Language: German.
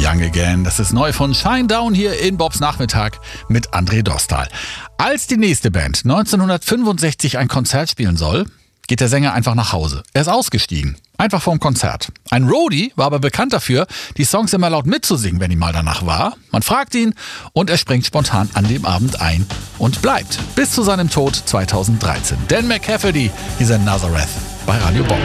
Young Again. Das ist neu von Shinedown hier in Bobs Nachmittag mit André Dostal. Als die nächste Band 1965 ein Konzert spielen soll, geht der Sänger einfach nach Hause. Er ist ausgestiegen. Einfach vorm Konzert. Ein Roadie war aber bekannt dafür, die Songs immer laut mitzusingen, wenn ihm mal danach war. Man fragt ihn und er springt spontan an dem Abend ein und bleibt bis zu seinem Tod 2013. Dan McCafferty, dieser Nazareth bei Radio Bob.